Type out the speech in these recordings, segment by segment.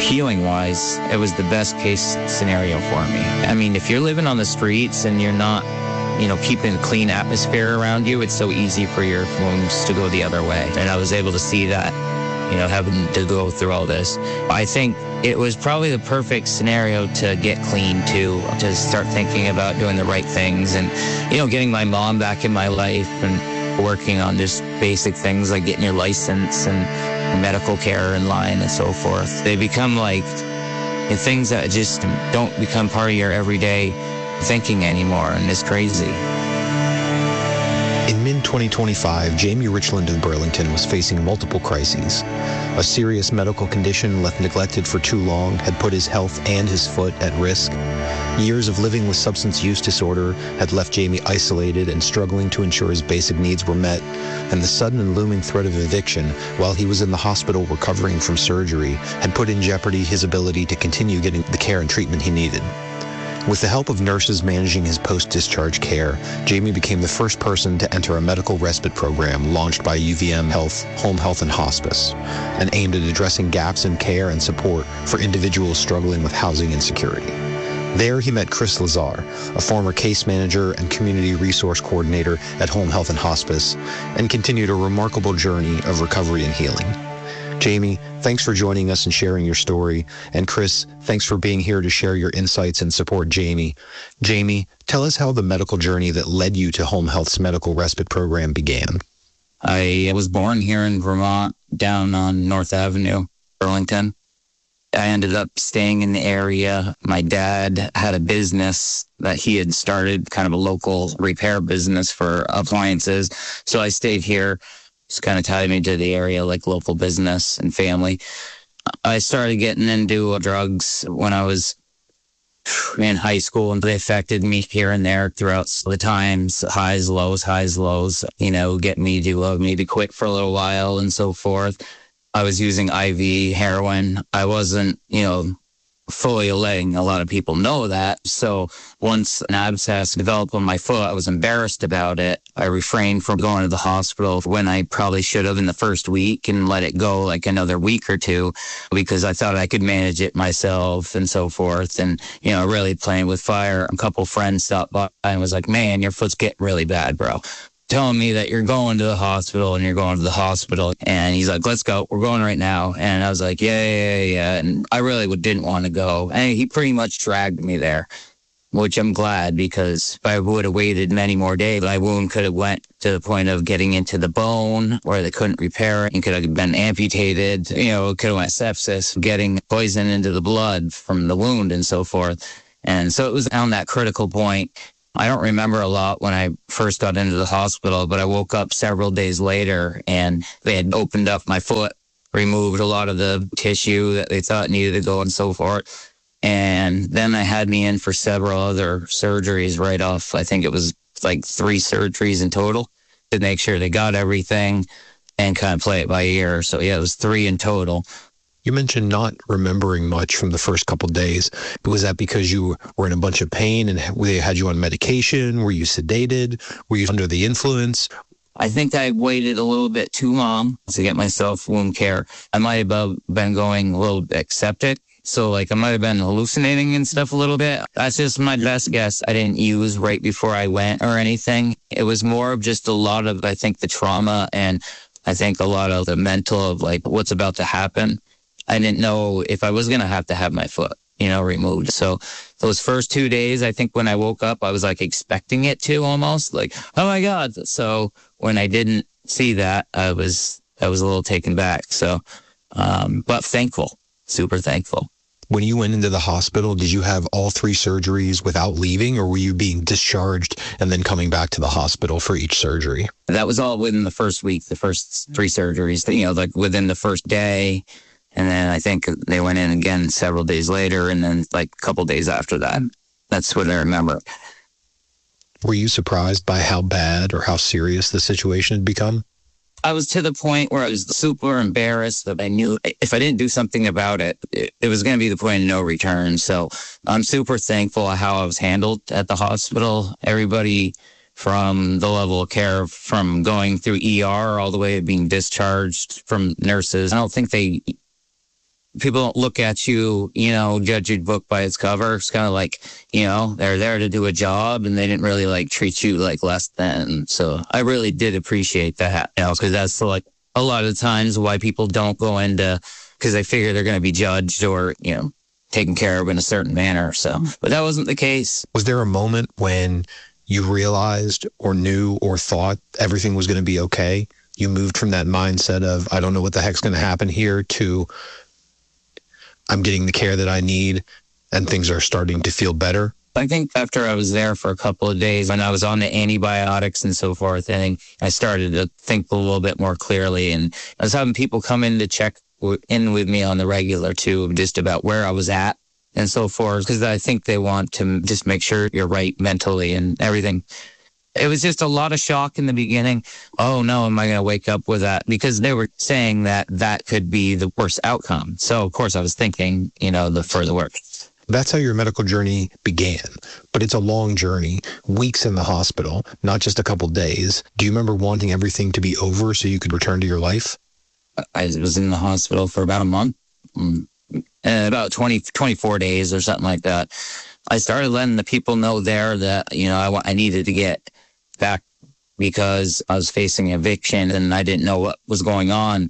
healing-wise, it was the best case scenario for me. I mean, if you're living on the streets and you're not, keeping a clean atmosphere around you, it's so easy for your wounds to go the other way. And I was able to see that, having to go through all this. I think it was probably the perfect scenario to get clean too, to start thinking about doing the right things and, getting my mom back in my life and working on just basic things like getting your license and medical care in line and so forth. They become like things that just don't become part of your everyday thinking anymore, and it's crazy. In mid-2025, Jamie Richland of Burlington was facing multiple crises. A serious medical condition left neglected for too long had put his health and his foot at risk. Years of living with substance use disorder had left Jamie isolated and struggling to ensure his basic needs were met, and the sudden and looming threat of eviction while he was in the hospital recovering from surgery had put in jeopardy his ability to continue getting the care and treatment he needed. With the help of nurses managing his post-discharge care, Jamie became the first person to enter a medical respite program launched by UVM Health, Home Health and Hospice, and aimed at addressing gaps in care and support for individuals struggling with housing insecurity. There, he met Chris Lazar, a former case manager and community resource coordinator at Home Health and Hospice, and continued a remarkable journey of recovery and healing. Jamie, thanks for joining us and sharing your story. And Chris, thanks for being here to share your insights and support Jamie. Jamie, tell us how the medical journey that led you to Home Health's medical respite program began. I was born here in Vermont, down on North Avenue, Burlington. I ended up staying in the area. My dad had a business that he had started, kind of a local repair business for appliances. So I stayed here. It's kind of tied me to the area, like local business and family. I started getting into drugs when I was in high school, and they affected me here and there throughout the times, highs, lows, get me to maybe quit for a little while and so forth. I was using IV heroin. I wasn't, fully letting a lot of people know that. So once an abscess developed on my foot, I was embarrassed about it. I refrained from going to the hospital when I probably should have in the first week and let it go like another week or two because I thought I could manage it myself and so forth. And, really playing with fire. A couple friends stopped by and was like, man, your foot's getting really bad, bro. Telling me that you're going to the hospital and you're going to the hospital. And he's like, let's go. We're going right now. And I was like, yeah. And I really didn't want to go. And he pretty much dragged me there, which I'm glad because if I would have waited many more days, my wound could have went to the point of getting into the bone where they couldn't repair it. It could have been amputated. It could have went sepsis, getting poison into the blood from the wound and so forth. And so it was on that critical point. I don't remember a lot when I first got into the hospital, but I woke up several days later and they had opened up my foot, removed a lot of the tissue that they thought needed to go and so forth. And then they had me in for several other surgeries right off. I think it was like 3 surgeries in total to make sure they got everything and kind of play it by ear. So yeah, it was 3 in total. You mentioned not remembering much from the first couple of days. Was that because you were in a bunch of pain and they had you on medication? Were you sedated? Were you under the influence? I think I waited a little bit too long to get myself wound care. I might have been going a little bit septic. So I might have been hallucinating and stuff a little bit. That's just my best guess. I didn't use right before I went or anything. It was more of just a lot of, I think, the trauma and I think a lot of the mental of what's about to happen. I didn't know if I was going to have my foot, removed. So those first 2 days, I think when I woke up, I was expecting it to almost oh my God. So when I didn't see that, I was a little taken back. So, but thankful, super thankful. When you went into the hospital, did you have all 3 surgeries without leaving or were you being discharged and then coming back to the hospital for each surgery? That was all within the first week, the first 3 surgeries, within the first day. And then I think they went in again several days later and then a couple days after that. That's what I remember. Were you surprised by how bad or how serious the situation had become? I was to the point where I was super embarrassed that I knew if I didn't do something about it, it was going to be the point of no return. So I'm super thankful how I was handled at the hospital. Everybody from the level of care, from going through ER all the way to being discharged from nurses. I don't think they people don't look at you, judge your book by its cover. It's kind of like, they're there to do a job and they didn't really like treat you like less than. So I really did appreciate that, because that's like a lot of the times why people don't go into, because they figure they're going to be judged or, taken care of in a certain manner. So, but that wasn't the case. Was there a moment when you realized or knew or thought everything was going to be okay? You moved from that mindset of, I don't know what the heck's going to happen here, to I'm getting the care that I need and things are starting to feel better? I think after I was there for a couple of days, when I was on the antibiotics and so forth, I started to think a little bit more clearly. And I was having people come in to check in with me on the regular too, just about where I was at and so forth, because I think they want to just make sure you're right mentally and everything. It was just a lot of shock in the beginning. Oh no, am I going to wake up with that? Because they were saying that could be the worst outcome. So of course I was thinking, the further work. That's how your medical journey began, but it's a long journey, weeks in the hospital, not just a couple days. Do you remember wanting everything to be over so you could return to your life? I was in the hospital for about a month, about 24 days or something like that. I started letting the people know there that, I needed to get back because I was facing eviction and I didn't know what was going on.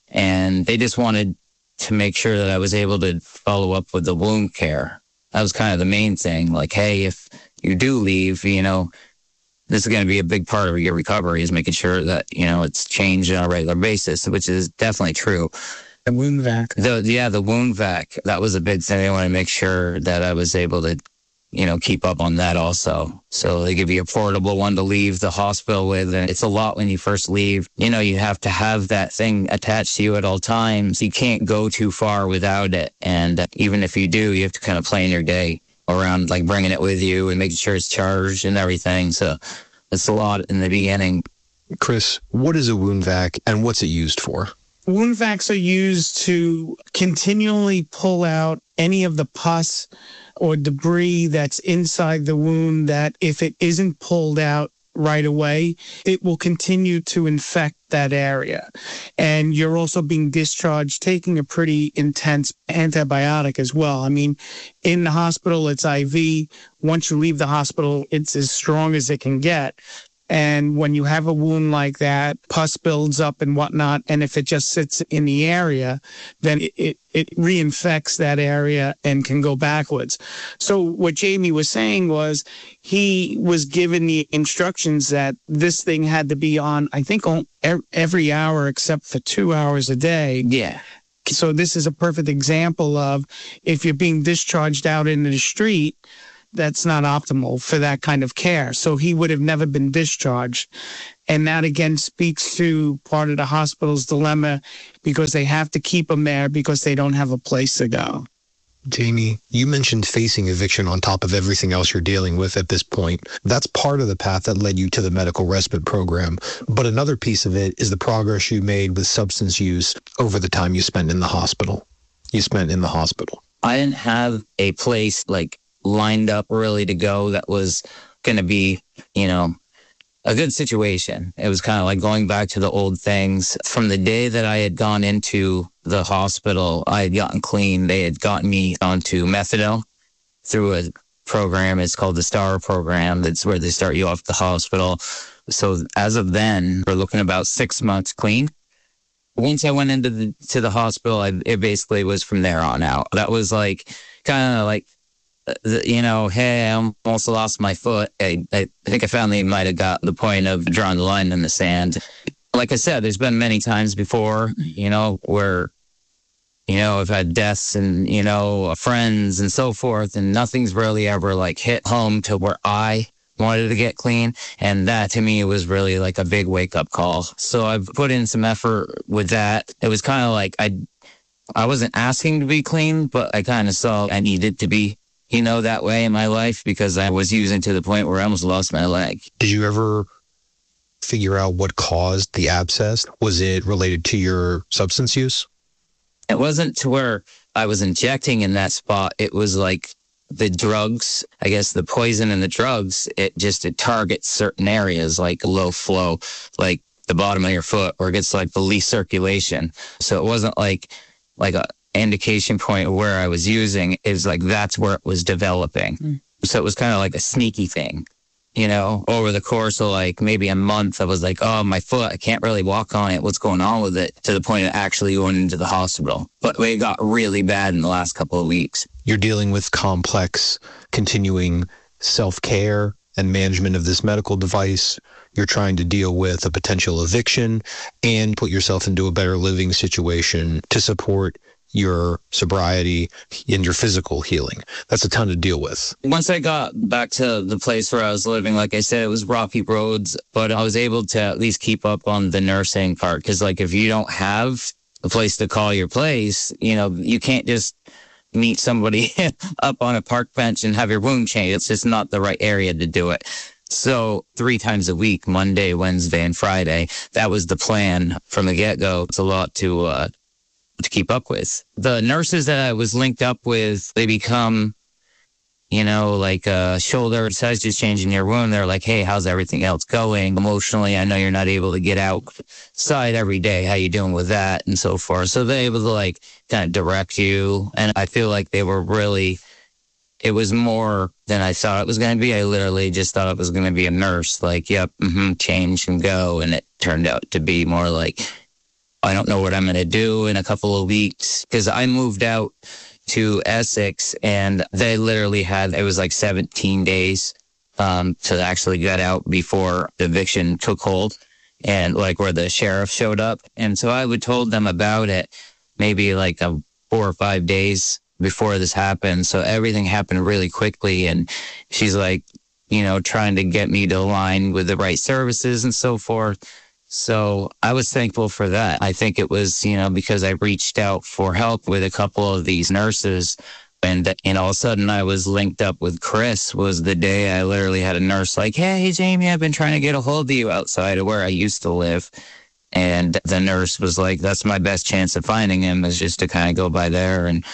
And they just wanted to make sure that I was able to follow up with the wound care. That was kind of the main thing. Like, hey, if you do leave, this is going to be a big part of your recovery, is making sure that, it's changed on a regular basis, which is definitely true. The wound vac. The wound vac. That was a big thing. I want to make sure that I was able to, keep up on that also. So they give you a portable one to leave the hospital with. And it's a lot when you first leave. You have to have that thing attached to you at all times. You can't go too far without it. And even if you do, you have to kind of plan your day around like bringing it with you and making sure it's charged and everything. So it's a lot in the beginning. Chris, what is a wound vac and what's it used for? Wound vacs are used to continually pull out any of the pus or debris that's inside the wound that if it isn't pulled out right away, it will continue to infect that area. And you're also being discharged, taking a pretty intense antibiotic as well. I mean, in the hospital, it's IV. Once you leave the hospital, it's as strong as it can get. And when you have a wound like that, pus builds up and whatnot. And if it just sits in the area, then it reinfects that area and can go backwards. So what Jamie was saying was he was given the instructions that this thing had to be on, I think, every hour except for 2 hours a day. Yeah. So this is a perfect example of if you're being discharged out into the street, that's not optimal for that kind of care. So he would have never been discharged. And that again speaks to part of the hospital's dilemma because they have to keep him there because they don't have a place to go. Jamie, you mentioned facing eviction on top of everything else you're dealing with at this point. That's part of the path that led you to the medical respite program. But another piece of it is the progress you made with substance use over the time you spent in the hospital. I didn't have a place like lined up ready to go that was going to be, a good situation. It was kind of like going back to the old things. From the day that I had gone into the hospital, I had gotten clean. They had gotten me onto methadone through a program. It's called the STAR program. That's where they start you off at the hospital. So as of then, we're looking about 6 months clean. Once I went into the hospital, it basically was from there on out. That was like kind of like, hey, I almost lost my foot. I think I finally might have got the point of drawing the line in the sand. Like I said, there's been many times before, where, I've had deaths and, friends and so forth, and nothing's really ever like hit home to where I wanted to get clean. And that to me was really like a big wake up call. So I've put in some effort with that. It was kind of like I wasn't asking to be clean, but I kind of saw I needed to be that way in my life because I was using to the point where I almost lost my leg. Did you ever figure out what caused the abscess? Was it related to your substance use? It wasn't to where I was injecting in that spot. It was like the drugs, I guess the poison in the drugs, it targets certain areas like low flow, like the bottom of your foot where it gets like the least circulation. So it wasn't like indication point of where I was using is like, that's where it was developing. So it was kind of like a sneaky thing, you know, over the course of like maybe a month, I was like, oh, my foot, I can't really walk on it. What's going on with it? To the point of actually going into the hospital. But it got really bad in the last couple of weeks. You're dealing with complex, continuing self-care and management of this medical device. You're trying to deal with a potential eviction and put yourself into a better living situation to support your sobriety and your physical healing. That's a ton to deal with. Once I got back to the place where I was living, like I said, it was rocky roads, but I was able to at least keep up on the nursing part. Because like if you don't have a place to call your place, you know, you can't just meet somebody up on a park bench and have your wound changed. It's just not the right area to do it. So 3 times a week, Monday, Wednesday, and Friday, that was the plan from the get-go. It's a lot to keep up with. The nurses that I was linked up with, they become, you know, like shoulder size just changing your wound. They're like, hey, how's everything else going? Emotionally, I know you're not able to get outside every day. How you doing with that? And so forth. So they're able to like kind of direct you. And I feel like they were really, it was more than I thought it was going to be. I literally just thought it was going to be a nurse. Like, yep, change and go. And it turned out to be more like, I don't know what I'm going to do in a couple of weeks, because I moved out to Essex and they literally had, it was like 17 days to actually get out before the eviction took hold and like where the sheriff showed up. And so I would told them about it maybe like 4 or 5 days before this happened. So everything happened really quickly. And she's like, you know, trying to get me to align with the right services and so forth. So I was thankful for that. I think it was, you know, because I reached out for help with a couple of these nurses and all of a sudden I was linked up with Chris. Was the day I literally had a nurse like, hey, Jamie, I've been trying to get a hold of you outside of where I used to live. And the nurse was like, that's my best chance of finding him is just to kind of go by there. And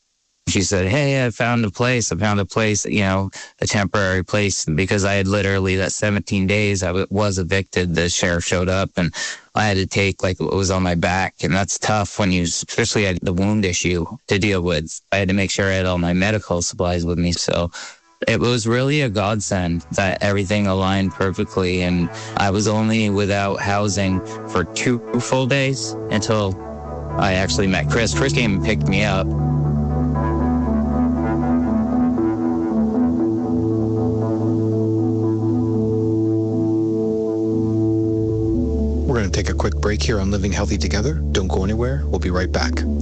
she said, hey, I found a place, you know, a temporary place, because I had literally that 17 days I was evicted. The sheriff showed up and I had to take like what was on my back. And that's tough when you especially had the wound issue to deal with. I had to make sure I had all my medical supplies with me. So it was really a godsend that everything aligned perfectly. And I was only without housing for 2 full days until I actually met Chris. Chris came and picked me up. We're going to take a quick break here on Living Healthy Together. Don't go anywhere. We'll be right back.